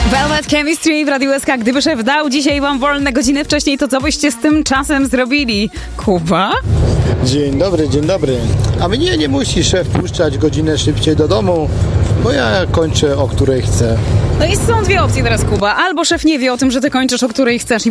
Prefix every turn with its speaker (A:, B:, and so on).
A: Velvet Chemistry w Radiu SK. Gdyby szef dał dzisiaj wam wolne godziny wcześniej, to co byście z tym czasem zrobili? Kuba?
B: Dzień dobry. A mnie nie musi szef puszczać godzinę szybciej do domu, bo ja kończę o której chcę.
A: No i są dwie opcje teraz, Kuba. Albo szef nie wie o tym, że ty kończysz o której chcesz